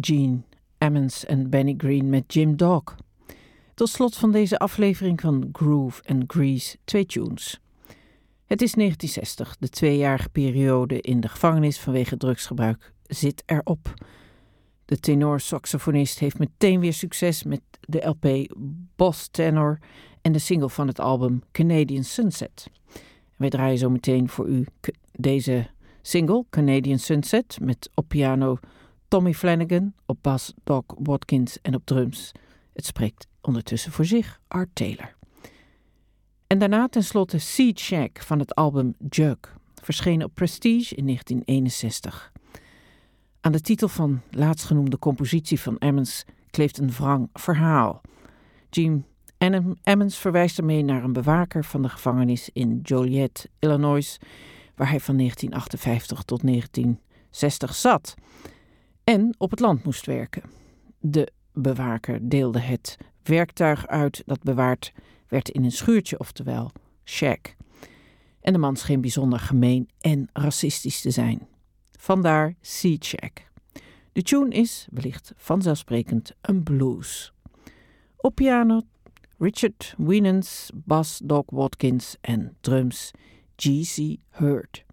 Gene Ammons en Benny Green met Jim Dog. Tot slot van deze aflevering van Groove and Grease 2 tunes. Het is 1960, de 2-jarige periode in de gevangenis vanwege drugsgebruik zit erop. De tenor-saxofonist heeft meteen weer succes met de LP Boss Tenor en de single van het album Canadian Sunset. Wij draaien zo meteen voor u deze single, Canadian Sunset, met op piano Tommy Flanagan, op bas Doc Watkins en op drums. Het spreekt ondertussen voor zich, Art Taylor. En daarna tenslotte Seed Shack van het album Jug, verschenen op Prestige in 1961. Aan de titel van laatstgenoemde compositie van Ammons kleeft een wrang verhaal. Gene Ammons verwijst ermee naar een bewaker van de gevangenis in Joliet, Illinois, waar hij van 1958 tot 1960 zat en op het land moest werken. De bewaker deelde het werktuig uit dat bewaard werd in een schuurtje, oftewel shack. En de man scheen bijzonder gemeen en racistisch te zijn. Vandaar Seed Shack. De tune is, wellicht vanzelfsprekend, een blues. Op piano Richard Winans, bas Doc Watkins en drums G.C. Hurd.